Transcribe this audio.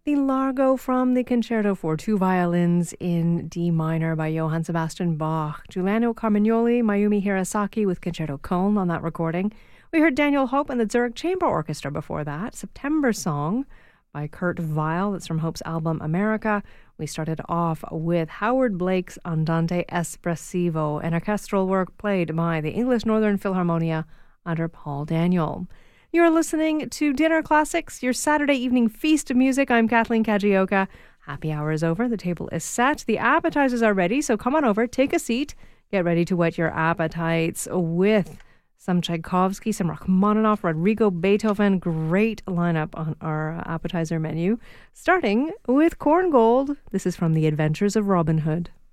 The Largo from the Concerto for Two Violins in D minor by Johann Sebastian Bach. Giuliano Carmagnoli, Mayumi Hirasaki with Concerto Köln on that recording. We heard Daniel Hope and the Zurich Chamber Orchestra before that. September Song by Kurt Weill. That's from Hope's album America. We started off with Howard Blake's Andante Espressivo, an orchestral work played by the English Northern Philharmonia under Paul Daniel. You're listening to Dinner Classics, your Saturday evening feast of music. I'm Kathleen Kajioka. Happy hour is over. The table is set. The appetizers are ready, so come on over, take a seat, get ready to whet your appetites with some Tchaikovsky, some Rachmaninoff, Rodrigo, Beethoven. Great lineup on our appetizer menu. Starting with Korngold. This is from The Adventures of Robin Hood.